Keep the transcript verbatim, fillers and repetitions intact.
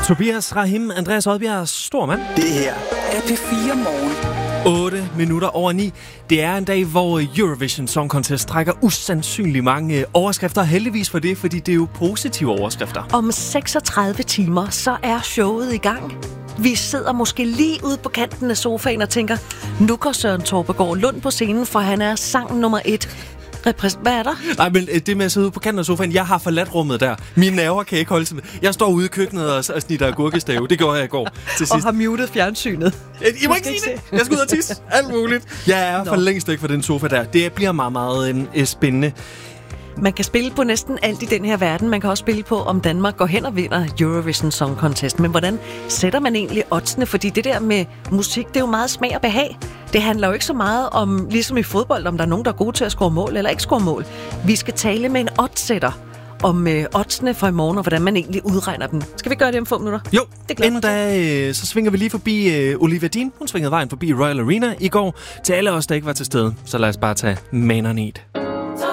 Tobias Rahim, Andreas Odbjerg, stor mand. Det her er P fire Morgen. otte minutter over ni. Det er en dag, hvor Eurovision Song Contest trækker usandsynligt mange overskrifter. Heldigvis for det, fordi det er jo positive overskrifter. Om seksogtredive timer, så er showet i gang. Vi sidder måske lige ude på kanten af sofaen og tænker, nu går Søren Torpegaard Lund på scenen, for han er sang nummer et. Repræs- Hvad er der? Nej, men det med at sidde ude på kanten af sofaen, jeg har forladt rummet der. Mine nerver kan ikke holde sig med. Jeg står ude i køkkenet og, og snitter agurkestave. Det gjorde jeg i går til sidst. Og har muted fjernsynet. I må ikke sige det. Jeg skal ud og tisse. Alt muligt. Jeg er for længst væk fra den sofa der. Det bliver meget, meget øh, spændende. Man kan spille på næsten alt i den her verden. Man kan også spille på, om Danmark går hen og vinder Eurovision Song Contest. Men hvordan sætter man egentlig oddsene? Fordi det der med musik, det er jo meget smag og behag. Det handler jo ikke så meget om, ligesom i fodbold, om der er nogen, der er gode til at score mål eller ikke score mål. Vi skal tale med en oddsætter om øh, oddsene for i morgen, og hvordan man egentlig udregner dem. Skal vi gøre det om få minutter? Jo, inden da, øh, så svinger vi lige forbi øh, Olivia Dean. Hun svingede vejen forbi Royal Arena i går. Til alle os, der ikke var til stede, så lad os bare tage Man on It.